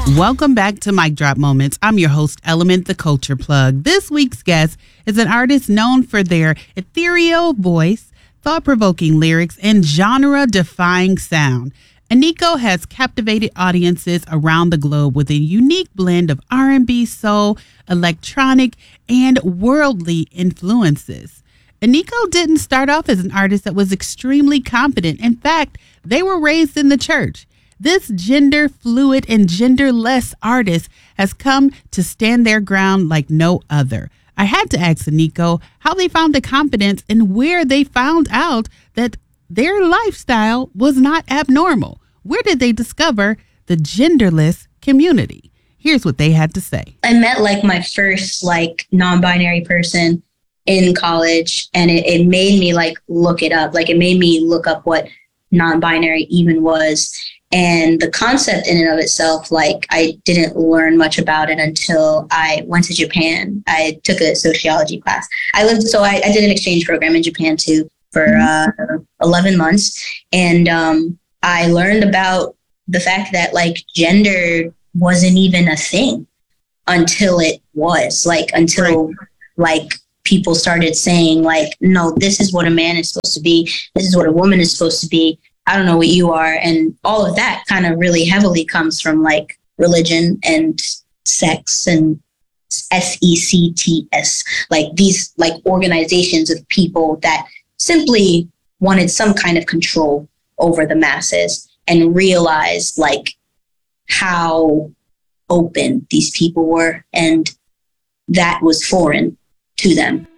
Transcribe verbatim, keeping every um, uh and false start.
Welcome back to Mic Drop Moments. I'm your host, Element the Culture Plug. This week's guest is an artist known for their ethereal voice, thought-provoking lyrics, and genre-defying sound. Eniko has captivated audiences around the globe with a unique blend of R and B, soul, electronic, and worldly influences. Eniko didn't start off as an artist that was extremely confident. In fact, they were raised in the church. This gender fluid and genderless artist has come to stand their ground like no other. I had to ask Eniko how they found the confidence and where they found out that their lifestyle was not abnormal. Where did they discover the genderless community? Here's what they had to say. I met like my first like non-binary person in college, and it, it made me like look it up. Like it made me look up what non-binary even was. And the concept in and of itself, like I didn't learn much about it until I went to Japan. I took a sociology class. I lived, so I, I did an exchange program in Japan too for uh, eleven months. And um, I learned about the fact that like gender wasn't even a thing until it was, like until like people started saying like, no, this is what a man is supposed to be. This is what a woman is supposed to be. I don't know what you are. And all of that kind of really heavily comes from like religion and sex and S E C T S, like these like organizations of people that simply wanted some kind of control over the masses and realized like how open these people were. And that was foreign to them.